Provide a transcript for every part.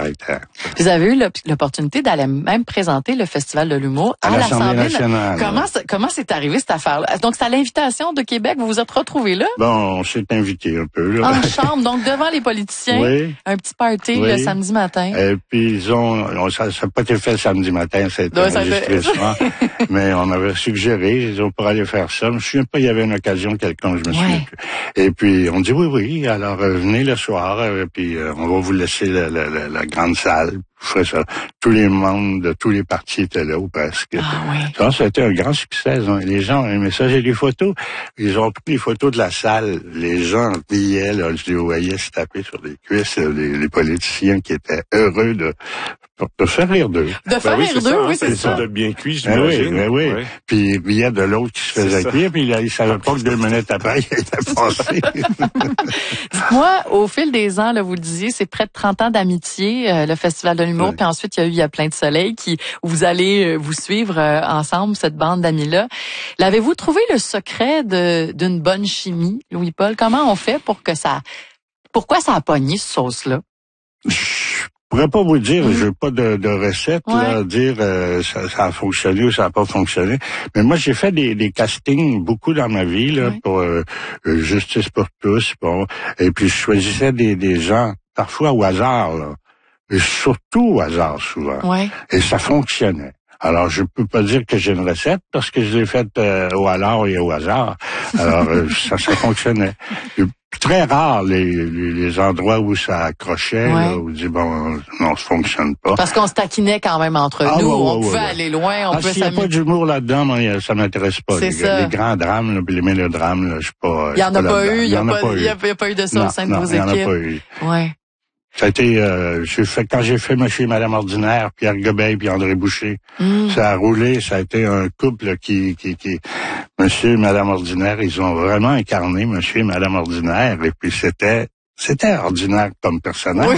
caractère. Vous avez eu l'opportunité d'aller même présenter le Festival de l'humour à l'Assemblée nationale. Comment c'est arrivé cette affaire-là? Donc, c'est à l'invitation de Québec, vous vous êtes retrouvés là? Bon, on s'est invité un peu, là. En chambre, donc devant les politiciens. Oui. Un petit party le samedi matin. Et puis, ça n'a pas été fait le samedi matin, ça a été enregistré le soir. Mais on avait suggéré, on pourrait aller faire ça. Je me souviens pas, il y avait une occasion quelconque, je me souviens plus. Et puis, on dit oui, alors venez le soir, puis on va vous laisser la grande salle. Ça. Tous les membres de tous les partis étaient là, ou presque. Ça a été un grand succès. Les gens ont aimé ça. J'ai des photos. Ils ont pris les photos de la salle. Les gens riaient, là. Je les voyais se taper sur les cuisses, les politiciens qui étaient heureux de faire rire d'eux. De faire rire d'eux, oui, c'est ça. De bien cuit, j'imagine. Oui. Puis il y a de l'autre qui se faisait cuire, puis il savait pas que 2 minutes après, il était passé. Dites-moi, au fil des ans, là, vous le disiez, c'est près de 30 ans d'amitié, le Festival de l'humour, puis ensuite, il y a Plein de soleil où vous allez vous suivre ensemble, cette bande d'amis-là. L'avez-vous trouvé le secret d'une bonne chimie, Louis-Paul? Comment on fait pourquoi ça a pogné, cette sauce-là? Je pourrais pas vous dire, je veux pas de recette, là, dire ça a fonctionné ou ça a pas fonctionné. Mais moi, j'ai fait des castings beaucoup dans ma vie, là, pour Justice pour tous, et puis je choisissais des gens, parfois au hasard, là, et surtout au hasard souvent. Et ça fonctionnait. Alors, je peux pas dire que j'ai une recette parce que je l'ai faite au hasard et au hasard. Alors, ça fonctionnait. Très rare les endroits où ça accrochait, là, où on dit non, ça fonctionne pas. Parce qu'on se taquinait quand même entre nous, on pouvait aller loin, on pouvait s'il n'y a pas d'humour là-dedans, moi, ça m'intéresse pas. Les grands drames, là, les mélodrames, là, je suis pas. Il y en a pas eu, il y a pas eu de ça au sein de vos équipes. Il y en a pas eu. Ça a été, quand j'ai fait Monsieur et Madame Ordinaire, Pierre Gobeil puis André Boucher, ça a roulé, ça a été un couple qui Monsieur et Madame Ordinaire, ils ont vraiment incarné Monsieur et Madame Ordinaire, et puis c'était ordinaire comme personnage.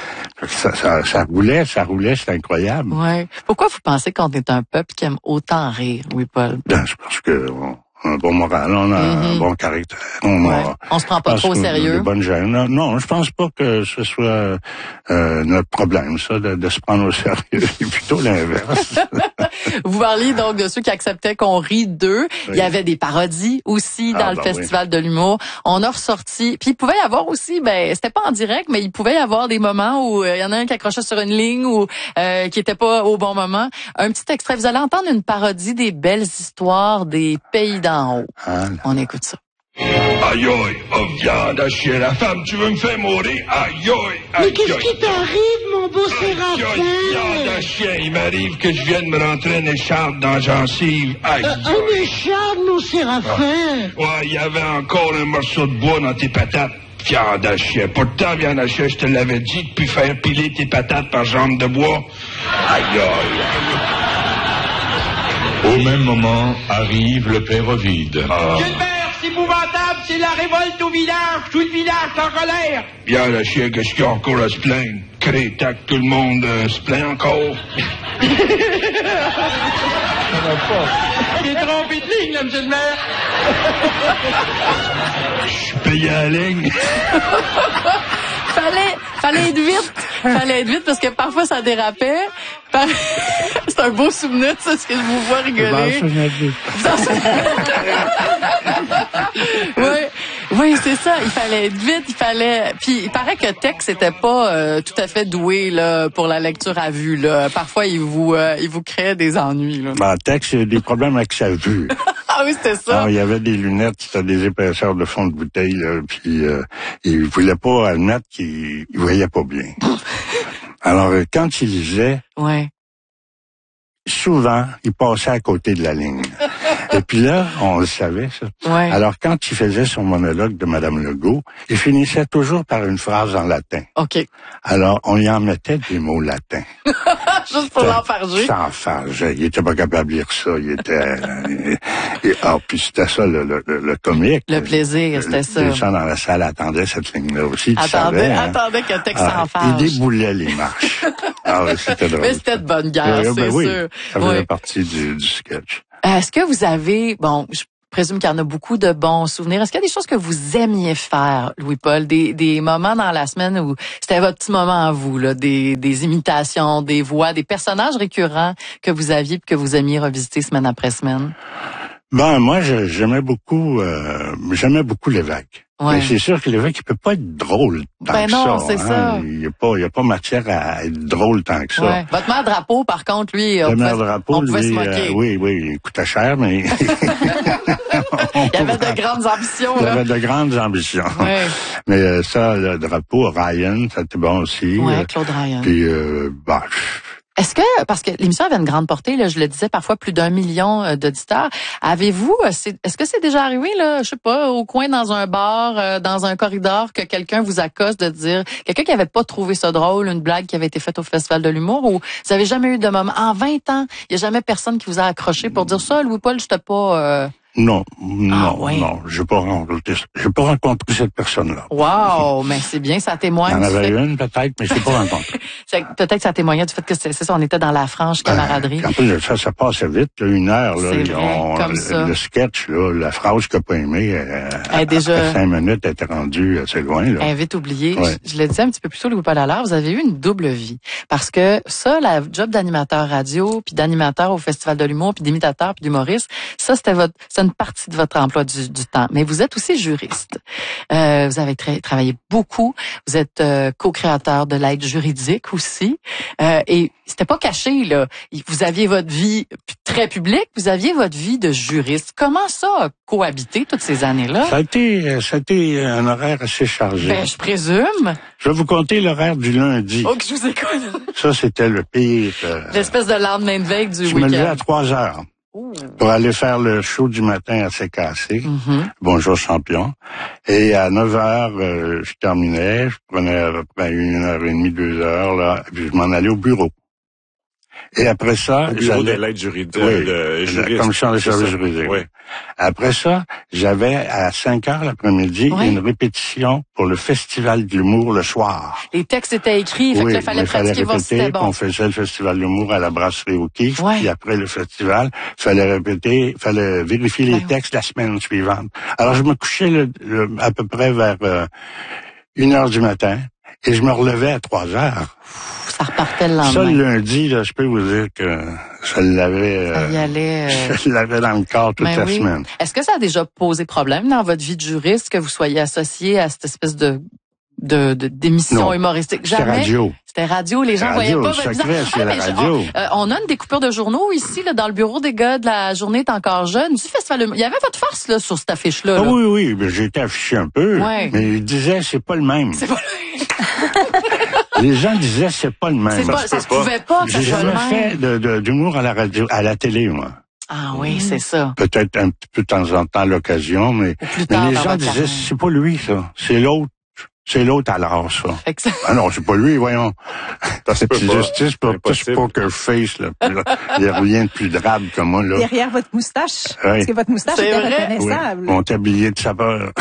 Ça roulait, c'est incroyable. Pourquoi vous pensez qu'on est un peuple qui aime autant rire, Louis-Paul? Je pense que un bon moral, on a un bon caractère. On se prend pas trop au sérieux. De bonnes gènes. Non, je pense pas que ce soit notre problème, ça, de se prendre au sérieux. C'est plutôt l'inverse. Vous parliez donc de ceux qui acceptaient qu'on rit d'eux. Il y avait des parodies aussi dans le Festival de l'humour. On a ressorti. Puis il pouvait y avoir aussi, c'était pas en direct, mais il pouvait y avoir des moments où il y en a un qui accrochait sur une ligne ou qui était pas au bon moment. Un petit extrait. Vous allez entendre une parodie des belles histoires des pays d'en haut. On écoute ça. Aïe aïe, oh viande à chier, la femme, tu veux me faire mourir? Aïe aïe, aïe. Mais qu'est-ce qui t'arrive, mon beau Séraphin? Viande à chien, il m'arrive que je vienne me rentrer une écharpe dans la gencive. Aïe. Une écharpe, mon Séraphin? Il y avait encore un morceau de bois dans tes patates. Viande à chien. Pourtant, viande à chien, je te l'avais dit, depuis faire piler tes patates par jambe de bois. Aïe aïe, aïe. Au même moment, arrive le père Ovide. Gilbert, c'est épouvantable, c'est la révolte au village, tout le village est en colère. Bien, le chien, qu'est-ce qu'il y a encore à se plaindre? Crétac, tout le monde se plaint encore. J'ai trompé de ligne, là, monsieur le maire. Je suis payé à la ligne. Fallait être vite. Fallait être vite parce que parfois ça dérapait. C'est un beau souvenir, ça, ce que je vous vois rigoler. Oui, c'est ça. Il fallait être vite, Puis il paraît que Tex était pas tout à fait doué là pour la lecture à vue. Là. Parfois, il vous créait des ennuis. Là. Tex a des problèmes avec sa vue. Ah oui, c'était ça. Il y avait des lunettes, c'était des épaisseurs de fond de bouteille, là, puis il voulait pas admettre qu'il voyait pas bien. Alors, quand il lisait, souvent, il passait à côté de la ligne. Et puis là, on le savait, ça. Alors, quand il faisait son monologue de Madame Legault, il finissait toujours par une phrase en latin. OK. Alors, on y en mettait des mots latins. Juste pour l'enfarger. S'enfarger. Il était pas capable de lire ça. Il était... puis c'était ça, le comique. Le plaisir, c'était ça. Les gens dans la salle attendaient cette ligne-là aussi. Attendaient que Tex s'enfarge. Il déboulait les marches. C'était drôle. Mais c'était de bonne guerre, c'est sûr. Ça faisait partie du sketch. Est-ce que vous avez, présume qu'il y en a beaucoup de bons souvenirs. Est-ce qu'il y a des choses que vous aimiez faire, Louis-Paul? Des moments dans la semaine où c'était votre petit moment à vous, là, des imitations, des voix, des personnages récurrents que vous aviez et que vous aimiez revisiter semaine après semaine? Moi, j'aimais beaucoup l'évêque. Ouais. Mais c'est sûr que l'évêque, il peut pas être drôle tant que non, ça. c'est ça. Il y a pas matière à être drôle tant que ça. Ouais. Votre maire Drapeau, par contre, lui, Le maire Drapeau, on pouvait lui, se moquer. oui, il coûtait cher, mais... Il avait de grandes ambitions, là. Il avait de grandes ambitions. Ouais. Mais ça, le Drapeau, Ryan, c'était bon aussi. Ouais, Claude Ryan. Puis, Est-ce que, parce que l'émission avait une grande portée, là, je le disais, parfois plus d'1 million d'auditeurs, avez-vous, est-ce que c'est déjà arrivé, là, je sais pas, au coin dans un bar, dans un corridor, que quelqu'un vous accoste de dire, quelqu'un qui avait pas trouvé ça drôle, une blague qui avait été faite au Festival de l'humour, ou vous avez jamais eu de moment, en 20 ans, il y a jamais personne qui vous a accroché pour dire ça, Louis-Paul, j'étais pas... Non, ouais. j'ai pas rencontré cette personne-là. Wow, mais c'est bien, ça témoigne. Il y en avait une peut-être, mais je l'ai pas rencontrée. Peut-être que ça témoignait du fait que c'est ça, on était dans la franche camaraderie. En plus, ça passait vite, là, 1 heure. Là, C'est vrai, comme ça. Le sketch, là, la phrase qu'il n'a pas aimée, déjà... après 5 minutes, elle était rendue assez loin. Là. Elle est vite oubliée. Ouais. Je le disais un petit peu plus tôt, Louis-Paul Allard, vous avez eu une double vie. Parce que ça, la job d'animateur radio, puis d'animateur au Festival de l'humour, puis d'imitateur, puis d'humoriste, ça, c'est une partie de votre emploi du temps. Mais vous êtes aussi juriste. Vous avez travaillé beaucoup. Vous êtes co-créateur de l'aide juridique aussi. Et c'était pas caché, là. Vous aviez votre vie très publique, vous aviez votre vie de juriste. Comment ça a cohabité toutes ces années-là? Ça a été un horaire assez chargé. Ben, je présume. Je vais vous compter l'horaire du lundi. Oh, que je vous écoute. Ça, c'était le pire. L'espèce de lendemain de veille du week-end. Je me levais à 3 heures. Pour aller faire le show du matin à CKC. Bonjour champion. Et à 9 heures, je terminais. Je prenais à peu près 1h30, 2 heures, là. Puis je m'en allais au bureau. Et après ça, au bureau de l'aide juridique, la commission des services juridiques. Oui. Après ça, j'avais à 5 heures l'après-midi une répétition pour le Festival de l'humour le soir. Les textes étaient écrits, fait qu'il fallait pratiquer voir si c'était bon. On faisait le Festival de l'humour à la brasserie au Kiff, puis après le festival, fallait répéter, fallait vérifier les textes la semaine suivante. Alors je me couchais à peu près vers 1h du matin et je me relevais à 3 heures. Ça repartait le lendemain. Ça, le lundi, là, je peux vous dire que je l'avais je l'avais dans le corps toute la semaine. Est-ce que ça a déjà posé problème dans votre vie de juriste que vous soyez associé à cette espèce d'émission humoristique? Jamais. C'était radio. Les gens voyaient pas votre visage. On a une découpure de journaux ici, là, dans le bureau des gars de La Journée est encore jeune. Du Festival, il y avait votre face, là, sur cette affiche-là. Ah, oui, mais j'ai été affiché un peu. Mais ils disaient, c'est pas le même. C'est pas le même. Les gens disaient, c'est pas le même. Ça se pouvait pas. J'ai jamais fait d'humour à la radio, à la télé, moi. Ah oui, c'est ça. Peut-être un petit peu de temps en temps à l'occasion, mais les gens disaient, c'est pas lui, ça. C'est l'autre. C'est l'autre alors, ça. Ah non, c'est pas lui, voyons. C'est justice pour ce poker face, là. Il n'y a rien de plus drabe que moi, là. Derrière votre moustache. Parce que votre moustache était reconnaissable. Oui. Mon tablier de sapeur.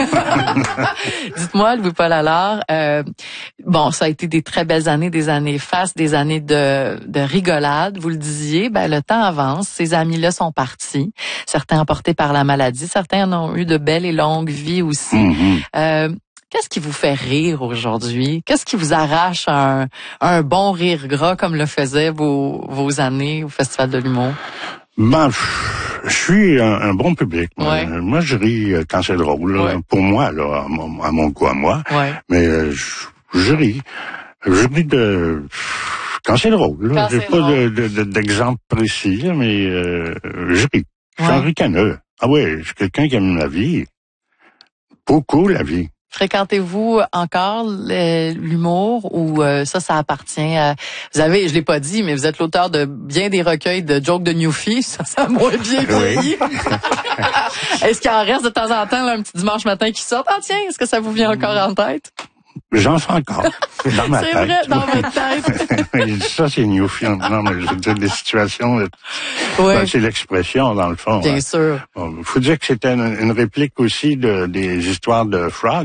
Dites-moi, Louis-Paul Allard, ça a été des très belles années, des années fastes, des années de rigolade. Vous le disiez, le temps avance. Ces amis-là sont partis. Certains emportés par la maladie. Certains en ont eu de belles et longues vies aussi. Qu'est-ce qui vous fait rire aujourd'hui? Qu'est-ce qui vous arrache un bon rire gras comme le faisaient vos années au Festival de l'humour? Je suis un bon public. Moi, je ris quand c'est drôle. Là. Pour moi, là, à mon goût, à moi. Mais je ris. Je ris quand c'est drôle. Là. J'ai pas d'exemple précis, là, mais je ris. Je suis un ricaneux. Ah oui, je suis quelqu'un qui aime la vie. Beaucoup la vie. Fréquentez-vous encore l'humour ou ça appartient à... Vous avez, je l'ai pas dit, mais vous êtes l'auteur de bien des recueils de jokes de Newfie. Ça a moins bien vieilli. Est-ce qu'il en reste de temps en temps là, un petit dimanche matin qui sort? Ah tiens, est-ce que ça vous vient encore en tête? J'en fais encore. Dans ma tête. C'est vrai, dans votre tête. Ça, c'est Newfie. Non, mais je veux dire, des situations... c'est l'expression, dans le fond. Bien sûr. Bon, faut dire que c'était une réplique aussi des histoires de Frogs.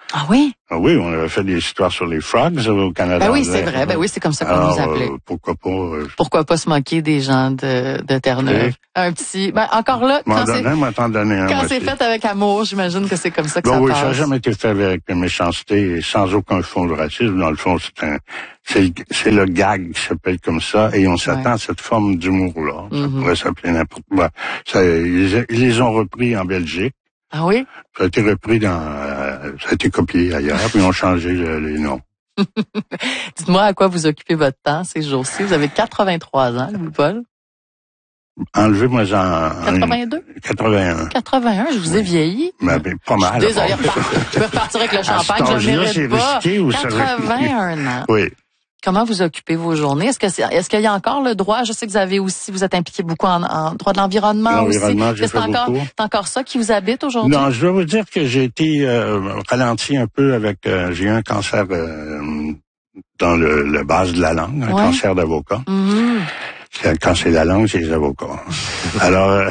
Ah oui? Ah oui, on avait fait des histoires sur les frogs au Canada. Ben oui, c'est vrai. Ben oui, c'est comme ça qu'on nous appelait. Pourquoi pas? Pourquoi pas se moquer des gens de Terre-Neuve? Okay. Un petit... Ben encore là, quand c'est fait avec amour, j'imagine que c'est comme ça que ça passe. Oui, ça n'a jamais été fait avec méchanceté et sans aucun fond de racisme. Dans le fond, c'est le gag qui s'appelle comme ça et on s'attend à cette forme d'humour-là. Ça pourrait s'appeler n'importe quoi. Ils les ont repris en Belgique. Ah oui? Ça a été repris ça a été copié ailleurs, puis ils ont changé les noms. Dites-moi à quoi vous occupez votre temps ces jours-ci. Vous avez 83 ans, Louis-Paul. Enlevez-moi 82? 81. 81, je vous ai vieilli. Ben, pas mal. Je suis désolée, je peux repartir avec le champagne, je ne mérite pas. 81 ans. Oui. Comment vous occupez vos journées? Est-ce qu'il y a encore le droit? Je sais que vous êtes impliqué beaucoup en droit de l'environnement aussi. J'ai fait beaucoup. C'est encore ça qui vous habite aujourd'hui? Non, je dois vous dire que j'ai été ralenti un peu avec... j'ai eu un cancer dans le base de la langue, un cancer d'avocat. Quand c'est la langue, c'est les avocats. Alors,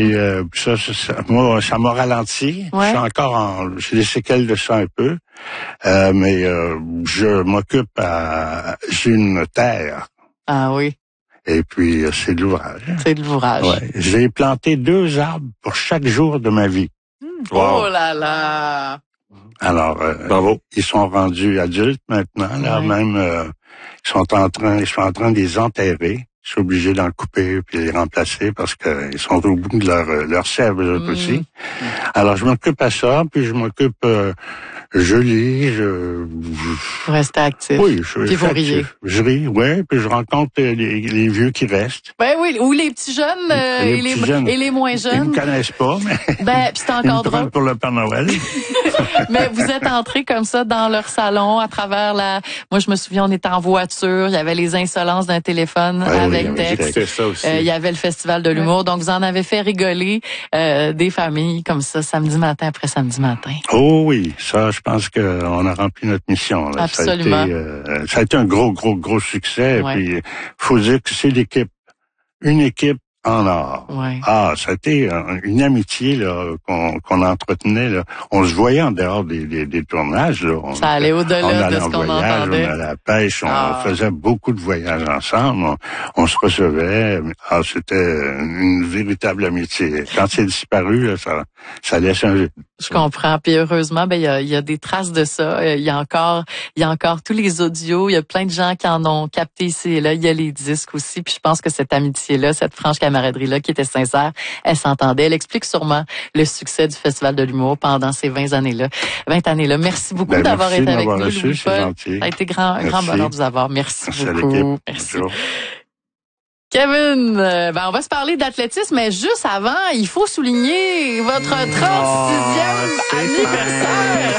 ça m'a ralenti. Je suis encore j'ai des séquelles de ça un peu. Mais je m'occupe j'ai une terre. Ah oui. Et puis, c'est de l'ouvrage. C'est de l'ouvrage. Ouais. J'ai planté 2 arbres pour chaque jour de ma vie. Wow. Oh là là! Alors, bravo. Ils sont rendus adultes maintenant. Là, même, ils sont en train de les enterrer. Je suis obligé d'en couper puis les remplacer parce que ils sont au bout de leur sève aussi. Alors je m'occupe à ça, puis je m'occupe, je lis, Vous restez actif. Oui, je suis actif. Je ris, oui, puis je rencontre les vieux qui restent. Ben oui, ou les petits jeunes, et les moins jeunes. Ils me connaissent pas, mais ben puis c'est encore drôle pour le Père Noël. Mais vous êtes entrés comme ça dans leur salon à travers moi je me souviens, on était en voiture, il y avait les insolences d'un téléphone avec texte. Ça aussi. Il y avait le festival de l'humour, donc vous en avez fait rigoler des familles comme ça samedi matin après samedi matin. Oh oui, ça je pense que on a rempli notre mission. Là. Absolument. Ça a été un gros succès. Et puis faut dire que c'est une équipe en or. Ouais. Ah, ça a été une amitié là qu'on entretenait là. On se voyait en dehors des tournages là. Ça allait au-delà de ce qu'on entendait. On allait à la pêche, on faisait beaucoup de voyages ensemble. On se recevait. Ah, c'était une véritable amitié. Quand c'est disparu, là, ça laisse un vide. Je comprends. Puis heureusement, il y a des traces de ça. Il y a encore tous les audios. Il y a plein de gens qui en ont capté ici et là. Il y a les disques aussi. Puis je pense que cette amitié-là, cette franche camaraderie-là, qui était sincère, elle s'entendait. Elle explique sûrement le succès du Festival de l'humour pendant ces 20 années-là. Merci beaucoup d'avoir été avec nous, Louis-Paul. Ça a été un grand bonheur de vous avoir. Merci beaucoup. Merci. Bonjour. Kevin, on va se parler d'athlétisme, mais juste avant, il faut souligner votre 36e anniversaire.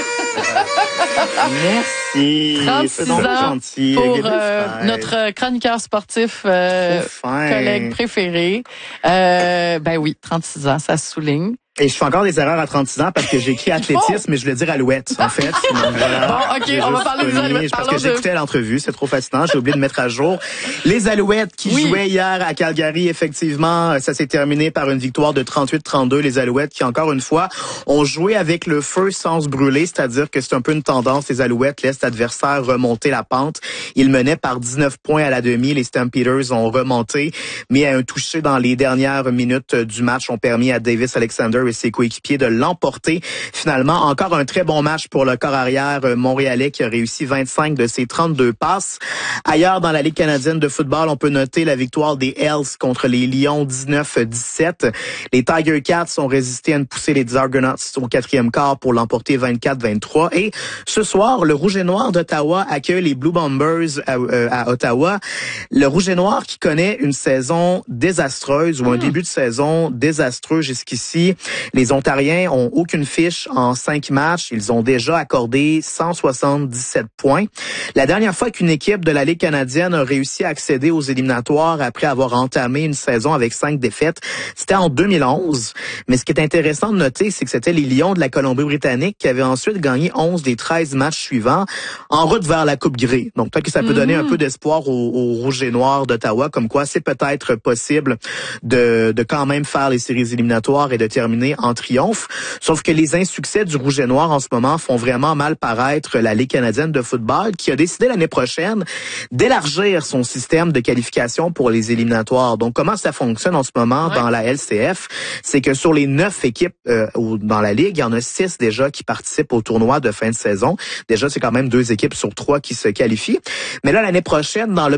Merci. 36 ans pour notre chroniqueur sportif, collègue préféré. Oui, 36 ans, ça se souligne. Et je fais encore des erreurs à 36 ans parce que j'ai écrit athlétisme, mais je voulais dire alouette, en fait. Donc, voilà. Bon, OK, on va parler des alouettes. Parce que j'écoutais l'entrevue, c'est trop fascinant. J'ai oublié de mettre à jour. Les Alouettes qui jouaient hier à Calgary, effectivement, ça s'est terminé par une victoire de 38-32. Les Alouettes qui, encore une fois, ont joué avec le feu sans se brûler, c'est-à-dire que c'est un peu une tendance. Les Alouettes laissent l'adversaire remonter la pente. Ils menaient par 19 points à la demi. Les Stampeders ont remonté, mais à un toucher dans les dernières minutes du match ont permis à Davis Alexander et ses coéquipiers de l'emporter. Finalement, encore un très bon match pour le corps arrière montréalais qui a réussi 25 de ses 32 passes. Ailleurs, dans la Ligue canadienne de football, on peut noter la victoire des Hells contre les Lions 19-17. Les Tiger Cats ont résisté à une poussée des Argonauts au 4e quart pour l'emporter 24-23. Et ce soir, le Rouge et Noir d'Ottawa accueille les Blue Bombers à Ottawa. Le Rouge et Noir qui connaît une saison désastreuse ou un début de saison désastreux jusqu'ici. Les Ontariens ont aucune fiche en 5 matchs. Ils ont déjà accordé 177 points. La dernière fois qu'une équipe de la Ligue canadienne a réussi à accéder aux éliminatoires après avoir entamé une saison avec 5 défaites, c'était en 2011. Mais ce qui est intéressant de noter, c'est que c'était les Lions de la Colombie-Britannique qui avaient ensuite gagné 11 des 13 matchs suivants en route vers la Coupe Grey. Donc peut-être que ça peut donner un peu d'espoir aux Rouges et Noirs d'Ottawa, comme quoi c'est peut-être possible de quand même faire les séries éliminatoires et de terminer terminé en triomphe. Sauf que les insuccès du Rouge et Noir en ce moment font vraiment mal paraître la Ligue canadienne de football, qui a décidé l'année prochaine d'élargir son système de qualification pour les éliminatoires. Donc, comment ça fonctionne en ce moment dans la LCF? C'est que sur les 9 équipes dans la Ligue, il y en a 6 déjà qui participent au tournoi de fin de saison. Déjà, c'est quand même 2 équipes sur 3 qui se qualifient. Mais là, l'année prochaine, dans